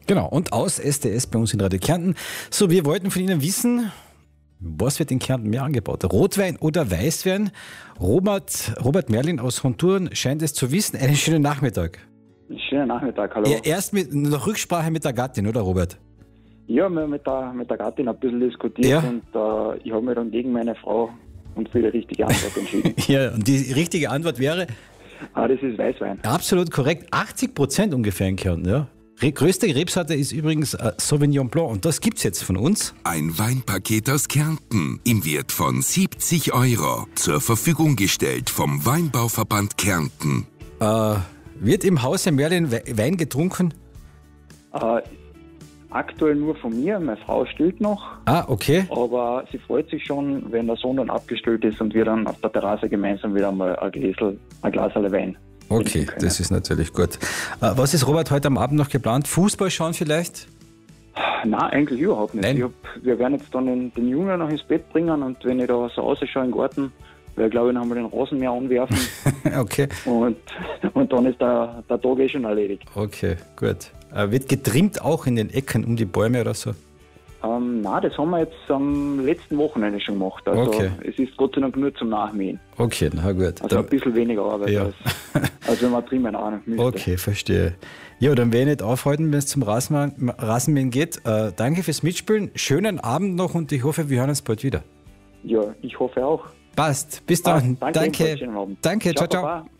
Genau, und aus SDS bei uns in Radio Kärnten. So, wir wollten von Ihnen wissen, was wird in Kärnten mehr angebaut? Rotwein oder Weißwein? Robert Merlin aus Honturen scheint es zu wissen. Einen schönen Nachmittag. Schönen Nachmittag, hallo. Ja, erst nach Rücksprache mit der Gattin, oder Robert? Ja, wir haben mit der Gattin ein bisschen diskutiert Ja. und ich habe mich dann gegen meine Frau und für die richtige Antwort entschieden. Ja, und die richtige Antwort wäre Das ist Weißwein. absolut korrekt. 80% ungefähr in Kärnten, ja. Größte Rebsorte ist übrigens Sauvignon Blanc und das gibt's jetzt von uns. Ein Weinpaket aus Kärnten im Wert von 70 Euro. Zur Verfügung gestellt vom Weinbauverband Kärnten. Wird im Hause Merlin Wein getrunken? Aktuell nur von mir, meine Frau stillt noch, Okay. aber sie freut sich schon, wenn der Sohn dann abgestillt ist und wir dann auf der Terrasse gemeinsam wieder mal ein Glas Wein Okay, trinken können. das ist natürlich gut. Was ist Robert heute am Abend noch geplant? Fußball schauen vielleicht? Nein, eigentlich überhaupt nicht. Nein. Wir werden jetzt dann den Jungen noch ins Bett bringen und wenn ich da so rausschaue im Garten, werde ich glaube ich noch mal den Rasenmäher anwerfen Okay, und dann ist der Tag schon erledigt. okay, gut. Wird getrimmt auch in den Ecken um die Bäume oder so? Nein, das haben wir jetzt am letzten Wochenende schon gemacht. Also Okay. es ist Gott sei Dank nur zum Nachmähen. Okay, na gut. Also ein bisschen weniger Arbeit, Ja. als wenn man trimmen auch noch müsste. Okay, verstehe. Ja, dann werde ich nicht aufhalten, wenn es zum Rasenmähen geht. Danke fürs Mitspielen. Schönen Abend noch und ich hoffe, wir hören uns bald wieder. Ja, ich hoffe auch. Passt. Bis dann. Danke. Schönen Abend. Danke. Ciao, ciao. Baba.